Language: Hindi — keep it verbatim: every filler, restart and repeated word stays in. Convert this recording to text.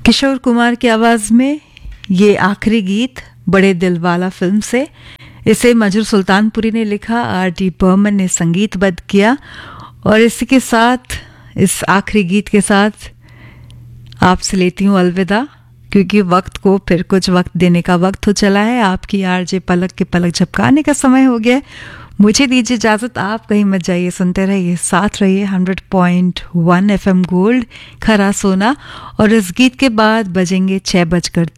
किशोर कुमार की आवाज़ में ये आखिरी गीत बड़े दिल वाला फिल्म से। इसे मजरू सुल्तानपुरी ने लिखा, आर डी बर्मन ने संगीतबद्ध किया। और इसी के साथ, इस आखिरी गीत के साथ आपसे लेती हूँ अलविदा, क्योंकि वक्त को फिर कुछ वक्त देने का वक्त हो चला है। आपकी आरजे पलक के पलक झपकाने का समय हो गया है। मुझे दीजिए इजाज़त, आप कहीं मत जाइए, सुनते रहिए, साथ रहिए hundred point one F M gold खरा सोना। और इस गीत के बाद बजेंगे छः बजकर